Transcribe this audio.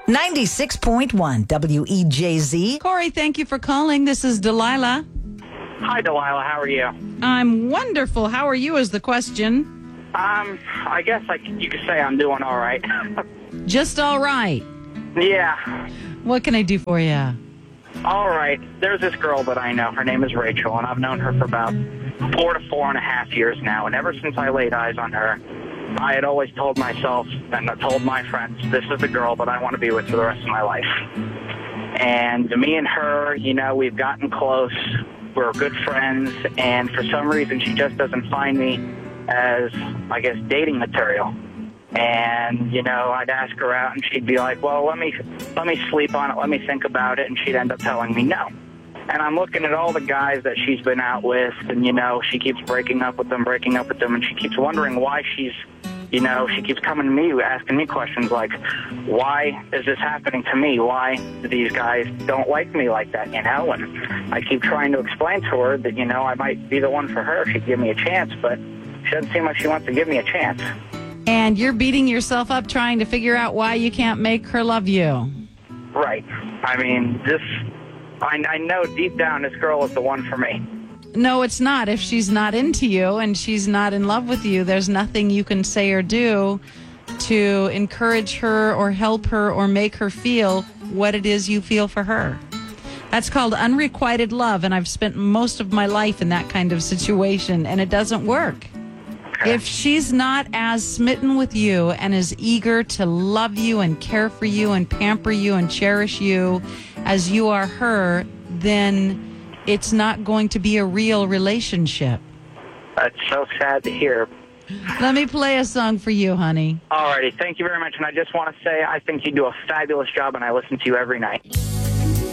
96.1 WEJZ. Corey, thank you for calling. This is Delilah. Hi, Delilah. How are you? I'm wonderful. How are you is the question. I guess you could say I'm doing all right. Just all right. Yeah. What can I do for you? All right. There's this girl that I know. Her name is Rachel, and I've known her for about 4 to 4.5 years now. And ever since I laid eyes on her, I had always told myself and I told my friends, this is the girl that I want to be with for the rest of my life. And me and her, we've gotten close. We're good friends. And for some reason, she just doesn't find me as, I guess, dating material. And, I'd ask her out and she'd be like, well, let me sleep on it. Let me think about it. And she'd end up telling me no. And I'm looking at all the guys that she's been out with and, she keeps breaking up with them. And she keeps wondering why she keeps coming to me, asking me questions like, why is this happening to me? Why do these guys don't like me like that, And I keep trying to explain to her that, I might be the one for her if she'd give me a chance, but she doesn't seem like she wants to give me a chance. And you're beating yourself up trying to figure out why you can't make her love you. Right. I mean, I know deep down this girl is the one for me. No, it's not. If she's not into you and she's not in love with you, there's nothing you can say or do to encourage her or help her or make her feel what it is you feel for her. That's called unrequited love, and I've spent most of my life in that kind of situation, and it doesn't work. Okay. If she's not as smitten with you and as eager to love you and care for you and pamper you and cherish you as you are her, then it's not going to be a real relationship. That's so sad to hear. Let me play a song for you, honey. Alrighty, thank you very much. And I just want to say I think you do a fabulous job, and I listen to you every night.